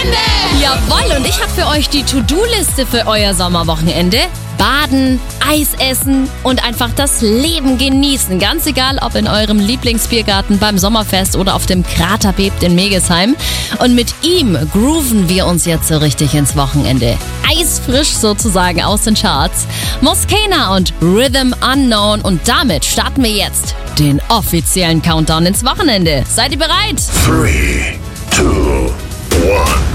Jawohl, und ich habe für euch die To-Do-Liste für euer Sommerwochenende. Baden, Eis essen und einfach das Leben genießen. Ganz egal, ob in eurem Lieblingsbiergarten, beim Sommerfest oder auf dem Krater bebt in Megesheim. Und mit ihm grooven wir uns jetzt so richtig ins Wochenende. Eisfrisch sozusagen aus den Charts. Moskena und Rhythm Unknown. Und damit starten wir jetzt den offiziellen Countdown ins Wochenende. Seid ihr bereit? 3, 2, 1.